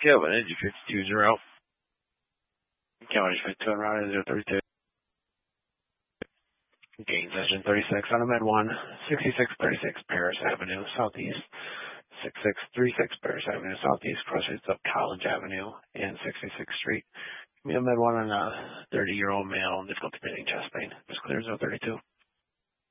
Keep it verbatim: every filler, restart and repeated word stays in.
Kelvin, Edge fifty-two zero. Kelvin, Edge fifty-two on route zero thirty-two. Gain session thirty-six on a Med one, sixty-six thirty-six Paris Avenue, Southeast. sixty-six thirty-six Paris Avenue, Southeast, crossroads of College Avenue and sixty-sixth Street. Med one on a thirty-year-old male, difficulty breathing, chest pain. Just clear zero thirty-two.